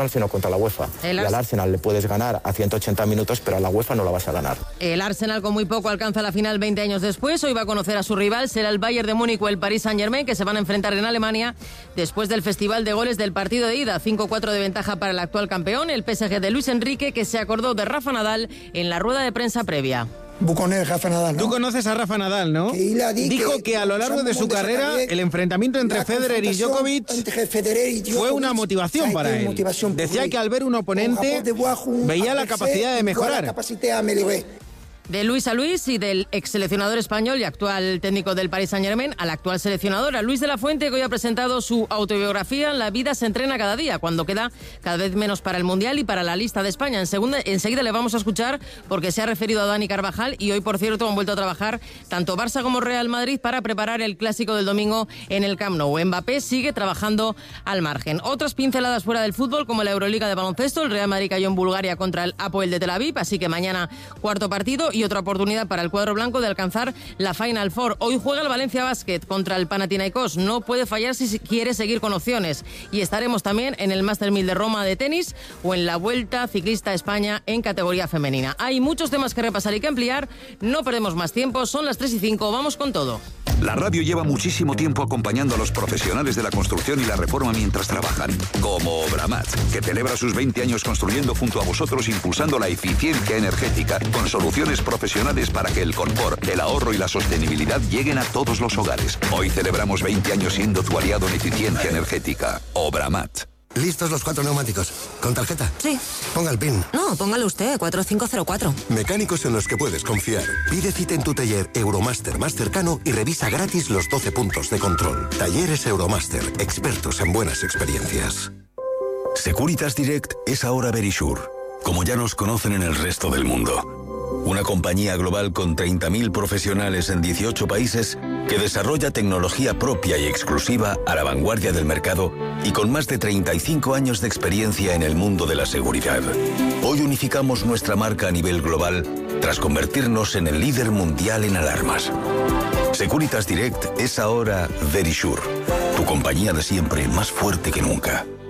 sino contra la UEFA. Y al Arsenal le puedes ganar a 180 minutos, pero a la UEFA no la vas a ganar. El Arsenal con muy poco alcanza la final 20 años después. Hoy va a conocer a su rival, será el Bayern de Múnich o el Paris Saint-Germain, que se van a enfrentar en Alemania después del festival de goles del partido de ida. 5-4 de ventaja para el actual campeón, el PSG de Luis Enrique, que se acordó de Rafa Nadal en la rueda de prensa previa. Rafa Nadal, ¿no? Tú conoces a Rafa Nadal, ¿no? Dijo que a lo largo de su carrera el enfrentamiento entre Federer y Djokovic fue una motivación para él. Decía que al ver un oponente veía la capacidad de mejorar. De Luis a Luis y del ex seleccionador español y actual técnico del Paris Saint-Germain al actual seleccionador, a Luis de la Fuente, que hoy ha presentado su autobiografía La vida se entrena cada día, cuando queda cada vez menos para el Mundial y para la lista de España. Enseguida le vamos a escuchar porque se ha referido a Dani Carvajal y hoy, por cierto, han vuelto a trabajar tanto Barça como Real Madrid para preparar el clásico del domingo en el Camp Nou. Mbappé sigue trabajando al margen. Otras pinceladas fuera del fútbol, como la Euroliga de baloncesto. El Real Madrid cayó en Bulgaria contra el Apoel de Tel Aviv, así que mañana cuarto partido y otra oportunidad para el cuadro blanco de alcanzar la Final Four. Hoy juega el Valencia Basket contra el Panathinaikos. No puede fallar si quiere seguir con opciones. Y estaremos también en el Master 1000 de Roma de tenis o en la Vuelta Ciclista a España en categoría femenina. Hay muchos temas que repasar y que ampliar. No perdemos más tiempo. Son las 3:05. Vamos con todo. La radio lleva muchísimo tiempo acompañando a los profesionales de la construcción y la reforma mientras trabajan. Como Obramat, que celebra sus 20 años construyendo junto a vosotros, impulsando la eficiencia energética con soluciones profesionales para que el confort, el ahorro y la sostenibilidad lleguen a todos los hogares. Hoy celebramos 20 años siendo tu aliado en eficiencia energética. Obramat. ¿Listos los 4 neumáticos? ¿Con tarjeta? Sí. Ponga el PIN. No, póngalo usted, 4504. Mecánicos en los que puedes confiar. Pide cita en tu taller Euromaster más cercano y revisa gratis los 12 puntos de control. Talleres Euromaster, expertos en buenas experiencias. Securitas Direct es ahora Verisure, como ya nos conocen en el resto del mundo. Una compañía global con 30.000 profesionales en 18 países que desarrolla tecnología propia y exclusiva a la vanguardia del mercado y con más de 35 años de experiencia en el mundo de la seguridad. Hoy unificamos nuestra marca a nivel global tras convertirnos en el líder mundial en alarmas. Securitas Direct es ahora Verisure, tu compañía de siempre más fuerte que nunca.